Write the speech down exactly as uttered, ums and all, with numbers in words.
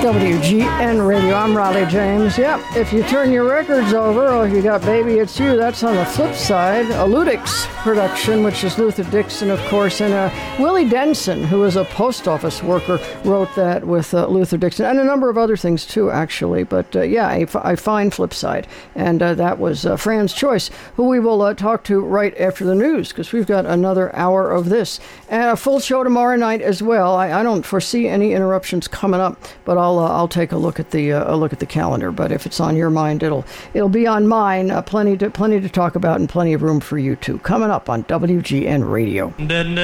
W G N Radio. I'm Riley James. Yep, if you turn your records over, or if you got Baby It's You, that's on the flip side. A Ludix production, which is Luther Dixon, of course, and uh, Willie Denson, who was a post office worker, wrote that with uh, Luther Dixon, and a number of other things too, actually. But uh, yeah, I, I find flip side, and uh, that was uh, Fran's Choice, who we will uh, talk to right after the news, because we've got another hour of this. And a full show tomorrow night as well. I, I don't foresee any interruptions coming up, but I'll uh, I'll take a look at the uh, a look at the calendar. But if it's on your mind, it'll it'll be on mine. Uh, plenty to plenty to talk about, and plenty of room for you too. Coming up on W G N Radio.